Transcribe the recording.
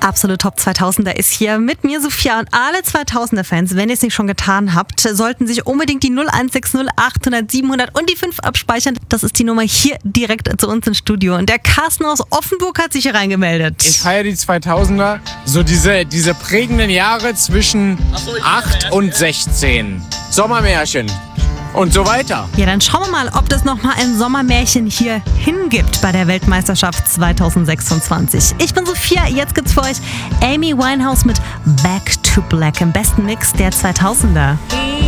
Absolut Top 2000er ist hier mit mir, Sophia, und alle 2000er-Fans, wenn ihr es nicht schon getan habt, sollten sich unbedingt die 0160 800 700 und die 5 abspeichern. Das ist die Nummer hier direkt zu uns ins Studio. Und der Carsten aus Offenburg hat sich hier reingemeldet. Ich feiere die 2000er, so diese prägenden Jahre zwischen 8 und 16. Sommermärchen und so weiter. Ja, dann schauen wir mal, ob das nochmal ein Sommermärchen hier hingibt bei der Weltmeisterschaft 2026. Ich bin Sophia, jetzt gibt's für euch Amy Winehouse mit Back to Black im besten Mix der 2000er.